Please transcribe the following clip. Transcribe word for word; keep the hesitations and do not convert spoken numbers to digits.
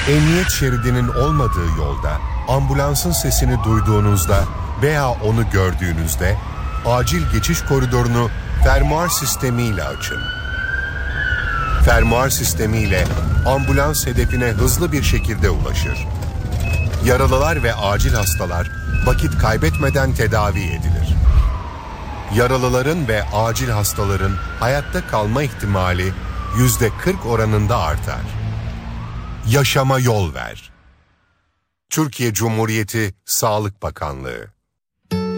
Emniyet şeridinin olmadığı yolda ambulansın sesini duyduğunuzda veya onu gördüğünüzde acil geçiş koridorunu fermuar sistemiyle açın. Fermuar sistemiyle ambulans hedefine hızlı bir şekilde ulaşır. Yaralılar ve acil hastalar vakit kaybetmeden tedavi edilir. Yaralıların ve acil hastaların hayatta kalma ihtimali yüzde kırk oranında artar. Yaşama yol ver. Türkiye Cumhuriyeti Sağlık Bakanlığı.